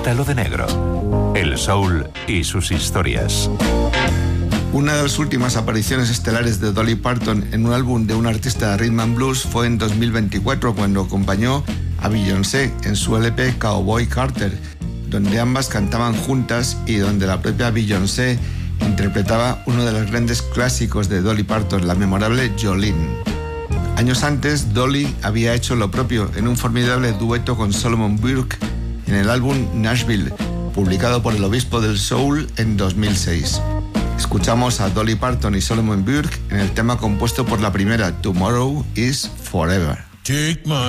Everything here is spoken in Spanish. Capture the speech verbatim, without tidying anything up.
Píntalo de negro. El soul y sus historias. Una de las últimas apariciones estelares de Dolly Parton en un álbum de un artista de rhythm and blues fue en dos mil veinticuatro, cuando acompañó a Beyoncé en su L P Cowboy Carter, donde ambas cantaban juntas y donde la propia Beyoncé interpretaba uno de los grandes clásicos de Dolly Parton, la memorable Jolene. Años antes, Dolly había hecho lo propio en un formidable dueto con Solomon Burke en el álbum Nashville, publicado por el Obispo del Soul en dos mil seis. Escuchamos a Dolly Parton y Solomon Burke en el tema compuesto por la primera, Tomorrow is Forever.